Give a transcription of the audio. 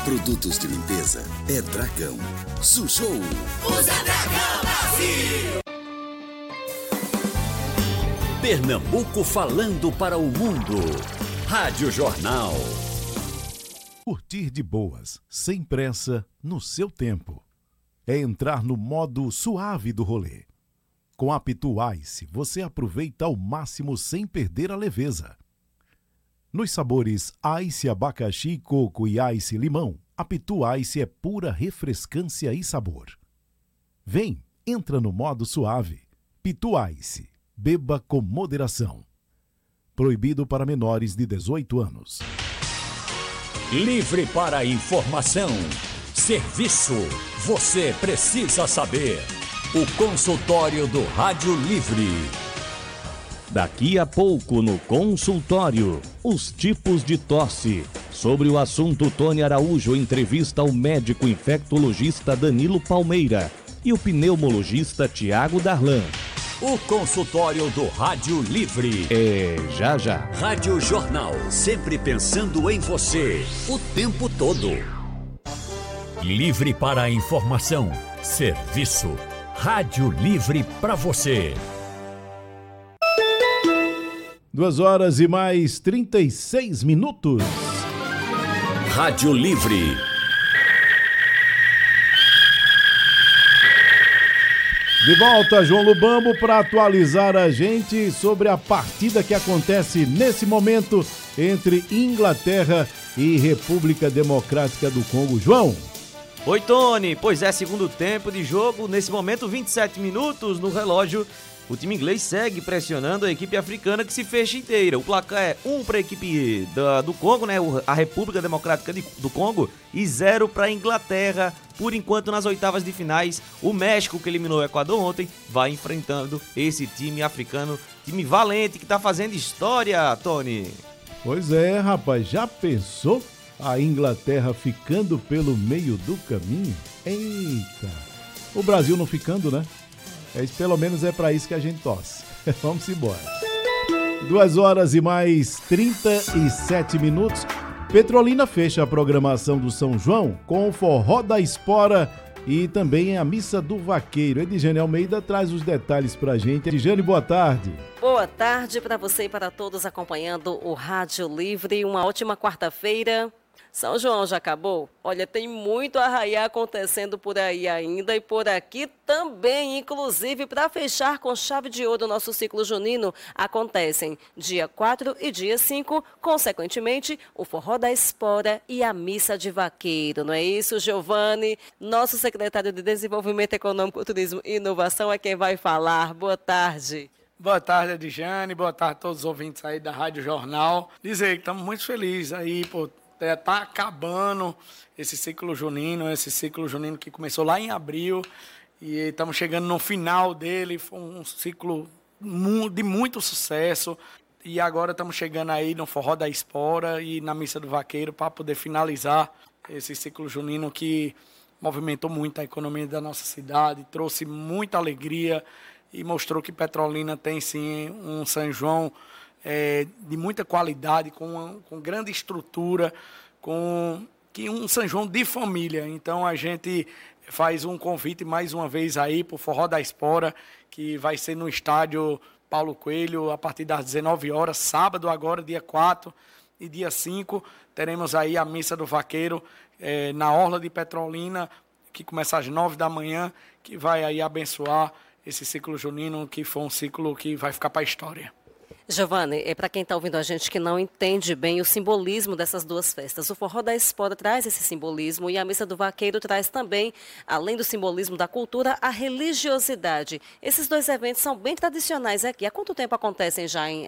Produtos de limpeza é Dragão. Sujou. Usa Dragão Brasil. Pernambuco falando para o mundo. Rádio Jornal. Curtir de boas, sem pressa, no seu tempo. É entrar no modo suave do rolê. Com a Pitu Ice, você aproveita ao máximo sem perder a leveza. Nos sabores Ice abacaxi, coco e Ice limão, a Pitu Ice é pura refrescância e sabor. Vem, entra no modo suave. Pitu Ice, beba com moderação. Proibido para menores de 18 anos. Livre para informação. Serviço. Você precisa saber. O consultório do Rádio Livre. Daqui a pouco no consultório, os tipos de tosse. Sobre o assunto, Tony Araújo entrevista o médico infectologista Danilo Palmeira e o pneumologista Tiago Darlan. O consultório do Rádio Livre. Já. Rádio Jornal, sempre pensando em você, o tempo todo. Livre para a informação. Serviço. Rádio Livre para você. 2 horas e mais 36 minutos. Rádio Livre. De volta, João Lubambo, para atualizar a gente sobre a partida que acontece nesse momento entre Inglaterra e República Democrática do Congo. João. Oi, Tony. Pois é, segundo tempo de jogo. Nesse momento, 27 minutos no relógio. O time inglês segue pressionando a equipe africana que se fecha inteira. O placar é 1 para a equipe do Congo, né? A República Democrática do Congo, e 0 para a Inglaterra. Por enquanto, nas oitavas de finais, o México, que eliminou o Equador ontem, vai enfrentando esse time africano, time valente que tá fazendo história, Tony. Pois é, rapaz, já pensou a Inglaterra ficando pelo meio do caminho? Eita! O Brasil não ficando, né? Pelo menos é para isso que a gente torce. Vamos embora. 2 horas e mais 37 minutos. Petrolina fecha a programação do São João com o Forró da Espora e também a Missa do Vaqueiro. Edjane Almeida traz os detalhes pra gente. Edjane, boa tarde. Boa tarde para você e para todos acompanhando o Rádio Livre. Uma ótima quarta-feira. São João já acabou? Olha, tem muito arraiá acontecendo por aí ainda e por aqui também, inclusive para fechar com chave de ouro o nosso ciclo junino, acontecem dia 4 e dia 5, consequentemente, o Forró da Espora e a Missa de Vaqueiro. Não é isso, Giovanni? Nosso secretário de Desenvolvimento Econômico, Turismo e Inovação é quem vai falar. Boa tarde. Boa tarde, Edjane. Boa tarde a todos os ouvintes aí da Rádio Jornal. Dizer que estamos muito felizes aí por tá acabando esse ciclo junino que começou lá em abril e estamos chegando no final dele. Foi um ciclo de muito sucesso e agora estamos chegando aí no Forró da Espora e na Missa do Vaqueiro para poder finalizar esse ciclo junino que movimentou muito a economia da nossa cidade, trouxe muita alegria e mostrou que Petrolina tem sim um São João de muita qualidade, com grande estrutura, com um São João de família. Então a gente faz um convite mais uma vez aí para o Forró da Espora, que vai ser no estádio Paulo Coelho a partir das 19 horas, sábado agora, dia 4 e dia 5, teremos aí a Missa do Vaqueiro na Orla de Petrolina, que começa às 9 da manhã, que vai aí abençoar esse ciclo junino, que foi um ciclo que vai ficar para a história. Giovanni, para quem está ouvindo a gente que não entende bem o simbolismo dessas duas festas, o Forró da Espora traz esse simbolismo e a Missa do Vaqueiro traz também, além do simbolismo da cultura, a religiosidade. Esses dois eventos são bem tradicionais aqui. Há quanto tempo acontecem já